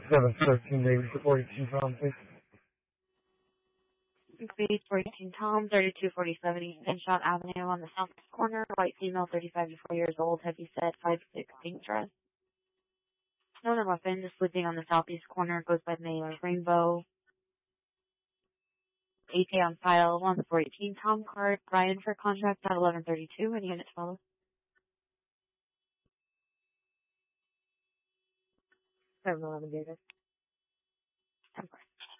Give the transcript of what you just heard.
713 David to 42 Tom, please. Speed 42 Tom, 3247 East Pinshot Avenue on the southeast corner. White female, 35 to 4 years old, heavy set, 5'6", pink dress. Known weapon, just sleeping on the southeast corner, goes by the name of Rainbow. AK on file, on the 418 Tom card. Brian for contract at 1132. Any units follow? 711 Davis.